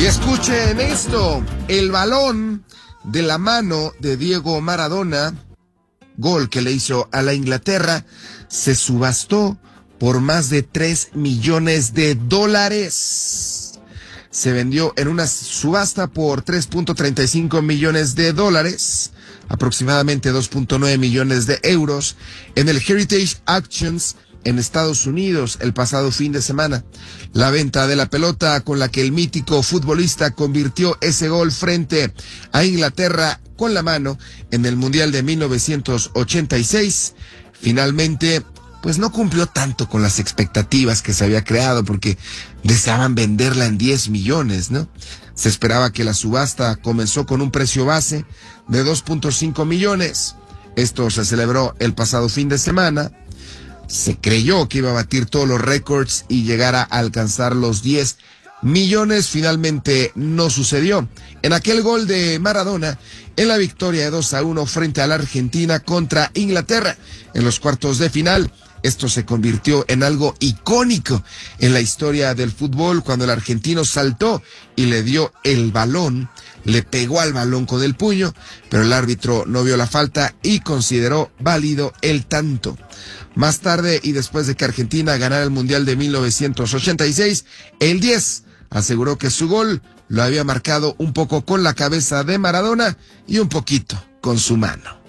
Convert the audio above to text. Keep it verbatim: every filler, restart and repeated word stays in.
Y escuchen esto, el balón de la mano de Diego Maradona, gol que le hizo a la Inglaterra, se subastó por más de tres millones de dólares. Se vendió en una subasta por tres punto treinta y cinco millones de dólares, aproximadamente dos punto nueve millones de euros, en el Heritage Auctions en Estados Unidos el pasado fin de semana. La venta de la pelota con la que el mítico futbolista convirtió ese gol frente a Inglaterra con la mano en el Mundial de mil novecientos ochenta y seis, finalmente pues no cumplió tanto con las expectativas que se había creado, porque deseaban venderla en diez millones, ¿no? Se esperaba que la subasta comenzó con un precio base de dos punto cinco millones. Esto se celebró el pasado fin de semana. Se creyó que iba a batir todos los récords y llegar a alcanzar los diez millones. Finalmente no sucedió. En aquel gol de Maradona, en la victoria de dos a uno frente a la Argentina contra Inglaterra en los cuartos de final, esto se convirtió en algo icónico en la historia del fútbol, cuando el argentino saltó y le dio el balón, le pegó al balón con el puño, pero el árbitro no vio la falta y consideró válido el tanto. Más tarde, y después de que Argentina ganara el Mundial de mil novecientos ochenta y seis, el diez aseguró que su gol lo había marcado un poco con la cabeza de Maradona y un poquito con su mano.